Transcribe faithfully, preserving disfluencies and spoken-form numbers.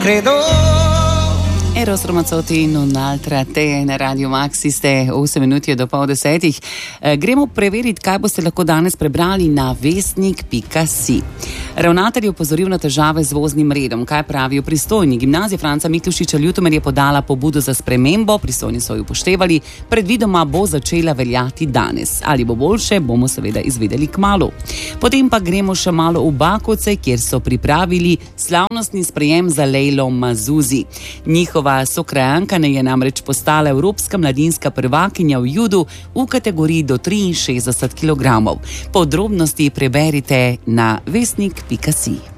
Credo. Eros Ramazzotti in un'altra te na Radio Maxi ste osem minuti do pol desetih. E, gremo preveriti, kaj boste lahko danes prebrali na vestnik pika si. Ravnatelj je opozoril na težave z voznim redom. Kaj pravijo pristojni? Gimnazija Franca Miklošiča Ljutomer je podala pobudo za spremembo, pristojni so jo upoštevali, predvidoma bo začela veljati danes. Ali bo boljše, bomo seveda izvedeli kmalu. Potem pa gremo še malo v Bakovce, kjer so pripravili slavnostni sprejem za Lejlo Mazuzi. Njihova sokrajanka je namreč postala evropska mladinska prvakinja v judu v kategoriji do triinšestdeset kilogramov. Podrobnosti preberite na vestnik pika si.